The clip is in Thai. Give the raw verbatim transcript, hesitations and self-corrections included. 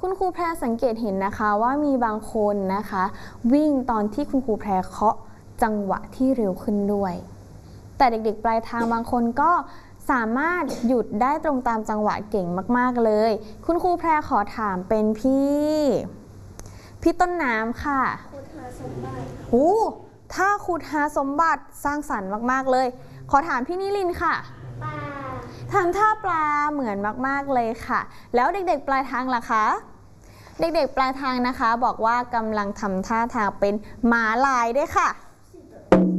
คุณครูแพรสังเกตเห็นนะคะว่ามีบางคนนะคะวิ่งตอนที่คุณครูแพรเคาะจังหวะที่เร็วขึ้นด้วยแต่เด็กๆปลายทางบางคนก็สามารถหยุดได้ตรงตามจังหวะเก่งมากๆเลยคุณครูแพรขอถามเป็นพี่พี่ต้นน้ำค่ะครูทาสมบัติโอ้ถ้าครูทาสมบัติสร้างสรรค์มากๆเลยขอถามพี่นิลินค่ะปลาทำท่าปลาเหมือนมากๆเลยค่ะแล้วเด็กๆปลายทางล่ะคะเด็กๆปลายทางนะคะบอกว่ากำลังทำท่าทางเป็นม้าลายด้วยค่ะ